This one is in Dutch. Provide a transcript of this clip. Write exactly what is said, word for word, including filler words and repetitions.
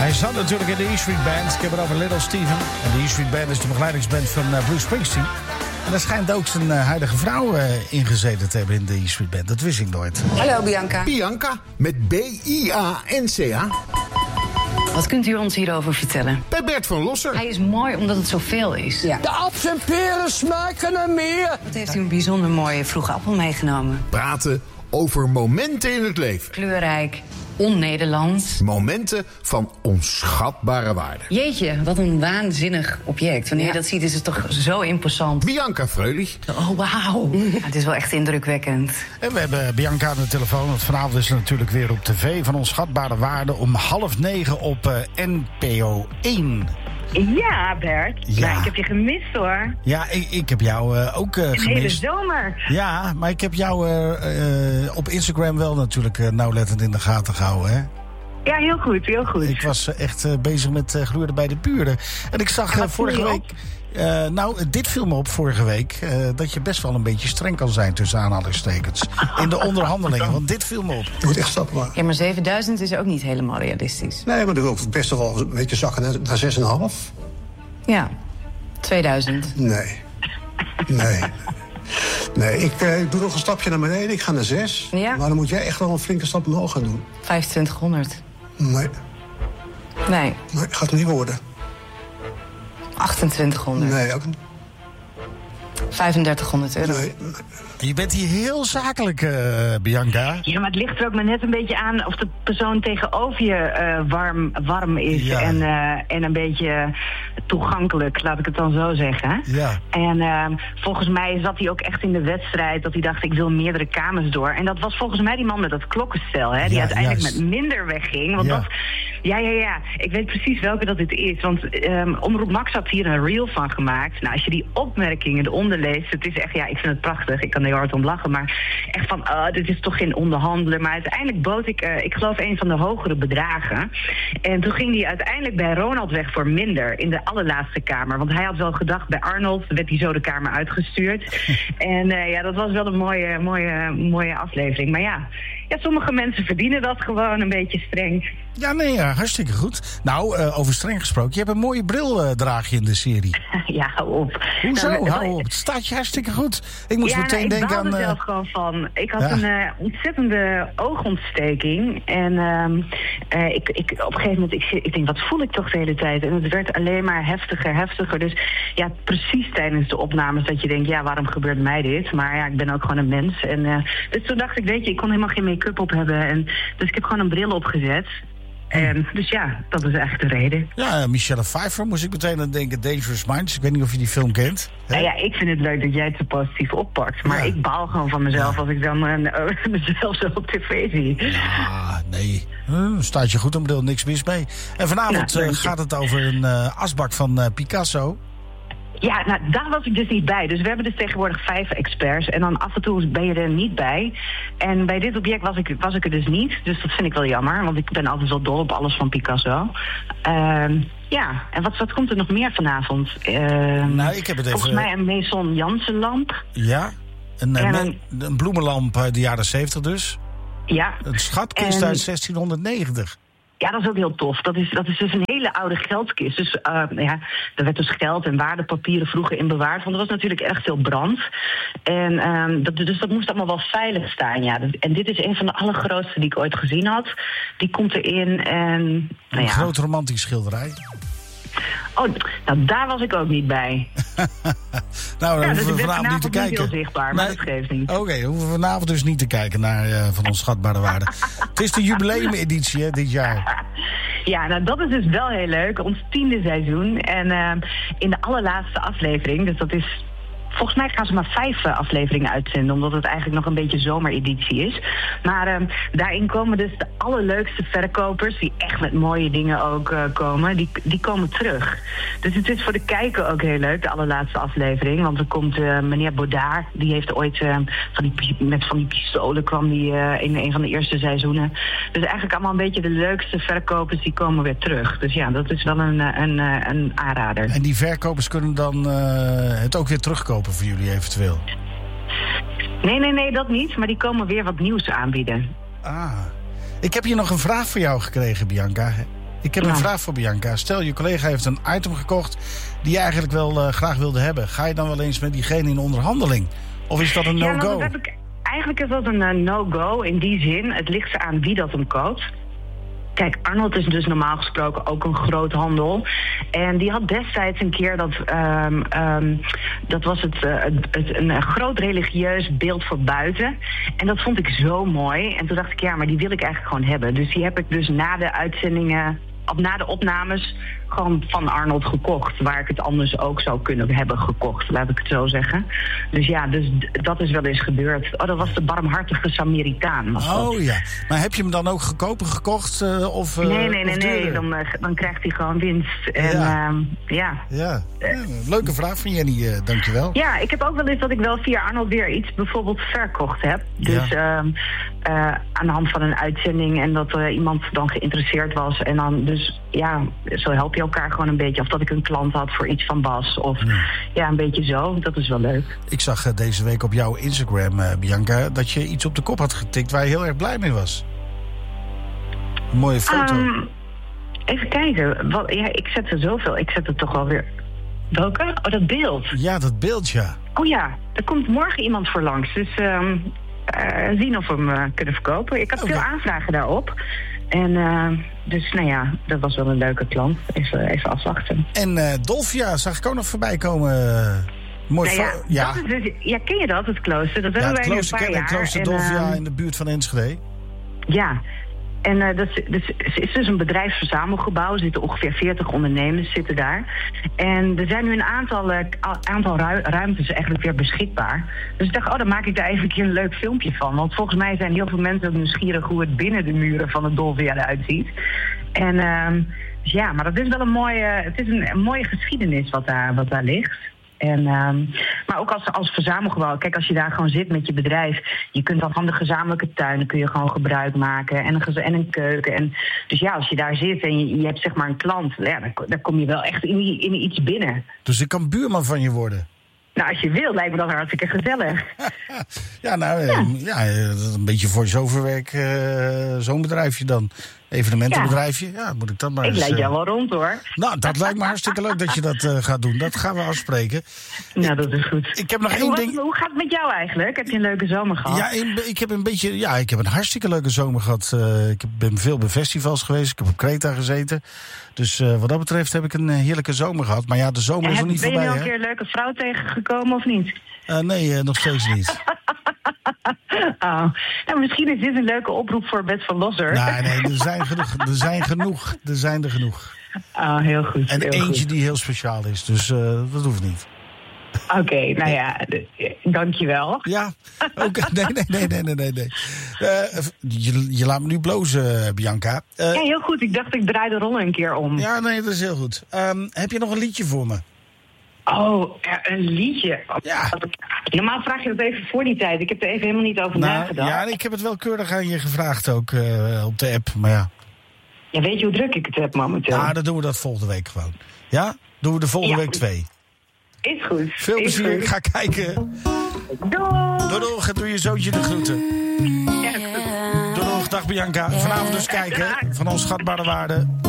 Hij zat natuurlijk in de E Street Band. Ik heb het over Little Steven. En de E Street Band is de begeleidingsband van uh, Bruce Springsteen. En daar schijnt ook zijn uh, huidige vrouw uh, ingezeten te hebben in de E Street Band. Dat wist ik nooit. Hallo Bianca. Bianca met B I A N C A. Wat kunt u ons hierover vertellen? Bij Bert van Losser. Hij is mooi omdat het zoveel is. Ja. De appels en peren smaken naar meer. Wat heeft u een bijzonder mooie vroege appel meegenomen? Praten over momenten in het leven. Kleurrijk, on-Nederlands. Momenten van onschatbare waarde. Jeetje, wat een waanzinnig object. Wanneer ja. je dat ziet is het toch zo imposant. Bianca Freulich. Oh, wauw. Ja, het is wel echt indrukwekkend. En we hebben Bianca aan de telefoon. Want vanavond is er natuurlijk weer op tv van onschatbare waarde om half negen op uh, N P O één. Ja, Bert. Ja. Nou, ik heb je gemist, hoor. Ja, ik, ik heb jou uh, ook uh, gemist. De hele zomer. Ja, maar ik heb jou uh, uh, op Instagram wel natuurlijk uh, nauwlettend in de gaten gehouden, hè? Ja, heel goed, heel goed. Ik was uh, echt uh, bezig met uh, Gloerde bij de buren. En ik zag uh, vorige week... Uh, nou, dit viel me op vorige week... Uh, dat je best wel een beetje streng kan zijn tussen aanhalingstekens. In de onderhandelingen, want dit viel me op. Je moet echt stappen maken. Ja, maar zevenduizend is ook niet helemaal realistisch. Nee, maar dan wil ik best wel een beetje zakken naar, naar zes komma vijf. Ja, tweeduizend. Nee. Nee. Nee, ik uh, doe nog een stapje naar beneden. Ik ga naar zes. Ja? Maar dan moet jij echt wel een flinke stap omhoog gaan doen. vijfentwintighonderd. Nee. Nee. Nee, gaat het niet worden. achtentwintighonderd. Nee, ook niet. vijfendertighonderd euro. Nee. Je bent hier heel zakelijk, uh, Bianca. Ja, maar het ligt er ook maar net een beetje aan of de persoon tegenover je uh, warm, warm is. Ja. En, uh, en een beetje toegankelijk, laat ik het dan zo zeggen. Ja. En uh, volgens mij zat hij ook echt in de wedstrijd dat hij dacht, ik wil meerdere kamers door. En dat was volgens mij die man met dat klokkenstel, hè, die Ja, uiteindelijk juist. met minder wegging. Want Ja. dat... Ja, ja, ja. Ik weet precies welke dat dit is. Want um, Omroep Max had hier een reel van gemaakt. Nou, als je die opmerkingen eronder leest, het is echt, ja, ik vind het prachtig. Ik kan er heel hard om lachen, maar echt van, oh, dit is toch geen onderhandelen. Maar uiteindelijk bood ik, uh, ik geloof, een van de hogere bedragen. En toen ging hij uiteindelijk bij Ronald weg voor minder in de allerlaatste kamer. Want hij had wel gedacht, bij Arnold werd hij zo de kamer uitgestuurd. En uh, ja, dat was wel een mooie, mooie, mooie aflevering. Maar ja, ja, sommige mensen verdienen dat gewoon een beetje streng. Ja, nee, ja, hartstikke goed. Nou, uh, over streng gesproken, je hebt een mooie bril uh, draag je in de serie. Ja, hou op. Hoezo? Nou, hou op. Het staat je hartstikke goed. Ik moest ja, meteen nou, ik denken aan... Ik er Uh... zelf gewoon van. Ik had Ja. een uh, ontzettende oogontsteking. En um, uh, ik, ik, op een gegeven moment, ik, ik denk, wat voel ik toch de hele tijd? En het werd alleen maar heftiger, heftiger. Dus ja, precies tijdens de opnames dat je denkt, ja, waarom gebeurt mij dit? Maar ja, ik ben ook gewoon een mens. En, uh, dus toen dacht ik, weet je, ik kon helemaal geen make-up op hebben. En, dus ik heb gewoon een bril opgezet. En, dus ja, dat is eigenlijk de reden. Ja, Michelle Pfeiffer moest ik meteen aan denken. Dangerous Minds. Ik weet niet of je die film kent. Hè? Nou ja, ik vind het leuk dat jij het zo positief oppakt. Maar Ja. ik baal gewoon van mezelf Ja. als ik dan uh, mezelf zo op tv zie. Ah, nee. Hm, staat je goed een bril, niks mis mee. En vanavond Ja, uh, dank je. gaat het over een uh, asbak van uh, Picasso. Ja, nou, daar was ik dus niet bij. Dus we hebben dus tegenwoordig vijf experts. En dan af en toe ben je er niet bij. En bij dit object was ik, was ik er dus niet. Dus dat vind ik wel jammer. Want ik ben altijd wel dol op alles van Picasso. Uh, ja, en wat, wat komt er nog meer vanavond? Uh, Nou, ik heb het even... volgens mij een Maison Jansen lamp. Ja, een, uh, En men- een bloemenlamp uit de jaren zeventig dus. Ja. Een schatkist En- uit zestienhonderdnegentig. Ja, dat is ook heel tof. Dat is, dat is dus een hele oude geldkist. Dus uh, ja, er werd dus geld en waardepapieren vroeger in bewaard. Want er was natuurlijk erg veel brand. En um, dat, dus dat moest allemaal wel veilig staan. Ja. En dit is een van de allergrootste die ik ooit gezien had. Die komt erin en... Nou Een ja. groot romantisch schilderij. Oh, nou daar was ik ook niet bij. Nou, dan Ja, dus hoeven ik we ben vanavond niet te vanavond niet kijken. heel zichtbaar, maar dat geeft niet. Oké, okay, dan hoeven we vanavond dus niet te kijken naar uh, Van Onschatbare Waarde. Het is de jubileumeditie hè, dit jaar. Ja, nou dat is dus wel heel leuk. Ons tiende seizoen. En uh, in de allerlaatste aflevering, dus dat is... Volgens mij gaan ze maar vijf uh, afleveringen uitzenden, omdat het eigenlijk nog een beetje zomereditie is. Maar uh, daarin komen dus de allerleukste verkopers, die echt met mooie dingen ook uh, komen, die, die komen terug. Dus het is voor de kijker ook heel leuk, de allerlaatste aflevering. Want er komt uh, meneer Baudard, die heeft ooit uh, van die, met van die pistolen kwam die uh, in een van de eerste seizoenen. Dus eigenlijk allemaal een beetje de leukste verkopers, die komen weer terug. Dus ja, dat is wel een, een, een, een aanrader. En die verkopers kunnen dan uh, het ook weer terugkopen voor jullie eventueel? Nee, nee, nee, dat niet. Maar die komen weer wat nieuws aanbieden. Ah. Ik heb hier nog een vraag voor jou gekregen, Bianca. Ik heb een vraag voor Bianca. Stel, je collega heeft een item gekocht die je eigenlijk wel uh, graag wilde hebben. Ga je dan wel eens met diegene in onderhandeling? Of is dat een ja, no-go? Dat heb ik, eigenlijk is dat een uh, no-go in die zin. Het ligt aan wie dat hem koopt. Kijk, Arnold is dus normaal gesproken ook een groothandel. En die had destijds een keer dat... Um, um, dat was het, uh, het, het een groot religieus beeld voor buiten. En dat vond ik zo mooi. En toen dacht ik, ja, maar die wil ik eigenlijk gewoon hebben. Dus die heb ik dus na de uitzendingen... Of na de opnames gewoon van Arnold gekocht. Waar ik het anders ook zou kunnen hebben gekocht, laat ik het zo zeggen. Dus ja, dus d- dat is wel eens gebeurd. Oh, dat was de barmhartige Samaritaan. Oh ja, maar heb je hem dan ook goedkoper gekocht? Uh, of, uh, nee, nee, nee, of nee. Dan, uh, dan krijgt hij gewoon winst. En, ja. Uh, ja. Ja. ja. Leuke vraag van Jenny, uh, dankjewel. Ja, ik heb ook wel eens dat ik wel via Arnold weer iets bijvoorbeeld verkocht heb. Dus ja. uh, uh, aan de hand van een uitzending en dat uh, iemand dan geïnteresseerd was. En dan dus, ja, zo help je elkaar gewoon een beetje. Of dat ik een klant had voor iets van Bas. Of ja, ja een beetje zo. Dat is wel leuk. Ik zag uh, deze week op jouw Instagram, uh, Bianca, dat je iets op de kop had getikt waar je heel erg blij mee was. Een mooie foto. Um, even kijken. Wat, ja, ik zet er zoveel. Ik zet er toch wel weer... Welke? Oh, dat beeld. Ja, dat beeld, ja. Oh ja, er komt morgen iemand voor langs. Dus um, uh, zien of we hem uh, kunnen verkopen. Ik had okay. veel aanvragen daarop. En uh, dus, nou ja, dat was wel een leuke klant. Even, even afwachten. En uh, Dolfia zag ik ook nog voorbij komen. Mooi nou ja, fo- ja. Dat is dus, ja, ken je dat, het klooster? Dat ja, hebben het wij klooster nu een paar kennen, jaar. klooster Dolfia uh, in de buurt van Enschede. Ja. En uh, dat is, dus, het is dus een bedrijfsverzamelgebouw. Er zitten ongeveer veertig ondernemers zitten daar. En er zijn nu een aantal, uh, aantal ru- ruimtes eigenlijk weer beschikbaar. Dus ik dacht, oh, dan maak ik daar even een keer een leuk filmpje van. Want volgens mij zijn heel veel mensen ook nieuwsgierig hoe het binnen de muren van het Dolfia eruit ziet. En uh, dus ja, maar dat is wel een mooie, het is een, een mooie geschiedenis wat daar, wat daar ligt. En, um, maar ook als, als verzamelgebouw. Kijk, als je daar gewoon zit met je bedrijf... je kunt dan van de gezamenlijke tuinen kun je gewoon gebruik maken. En een, gez- en een keuken. En, dus ja, als je daar zit en je, je hebt zeg maar een klant... Ja, dan, dan kom je wel echt in, in iets binnen. Dus ik kan buurman van je worden? Nou, als je wilt, lijkt me dat hartstikke gezellig. ja, nou, ja. ja, een beetje voice-overwerk, uh, zo'n bedrijfje dan. Evenementenbedrijfje, ja. ja, moet ik dat maar ik eens... leid jou wel rond, hoor. Nou, dat lijkt me hartstikke leuk dat je dat uh, gaat doen. Dat gaan we afspreken. Nou, dat is goed. Ik heb nog en één hoe, ding... Wat, hoe gaat het met jou eigenlijk? Heb je een leuke zomer gehad? Ja, ik heb een beetje... Ja, ik heb een hartstikke leuke zomer gehad. Uh, ik ben veel bij festivals geweest. Ik heb op Kreta gezeten. Dus uh, wat dat betreft heb ik een heerlijke zomer gehad. Maar ja, de zomer en is heb, nog niet ben voorbij, Ben je nou een keer een leuke vrouw tegengekomen of niet? Uh, nee, uh, nog steeds niet. Oh. Nou, misschien is dit een leuke oproep voor Bert van Losser. Nee, nee, er zijn genoeg. Er zijn genoeg. Er zijn er genoeg. Oh, heel goed. En heel eentje goed. die heel speciaal is. Dus uh, dat hoeft niet. Oké, okay, nou ja, dankjewel. Ja, okay. nee, nee, nee, nee, nee, nee. Uh, je, je laat me nu blozen, Bianca. Uh, ja, heel goed. Ik dacht, ik draai de rollen een keer om. Ja, nee, dat is heel goed. Um, heb je nog een liedje voor me? Oh, een liedje. Ja. Normaal vraag je dat even voor die tijd. Ik heb er even helemaal niet over nou, nagedacht. Ja, ik heb het wel keurig aan je gevraagd ook uh, op de app, maar ja. Ja, weet je hoe druk ik het heb momenteel? Nou, dan doen we dat volgende week gewoon. Ja? Doen we de volgende ja. week twee. Is goed. Veel Is plezier, goed. ik ga kijken. Doei! Doei, doei, ga doe je zoontje de groeten. Ja, doei, doei, dag Bianca. Vanavond dus kijken van ons schatbare waarde.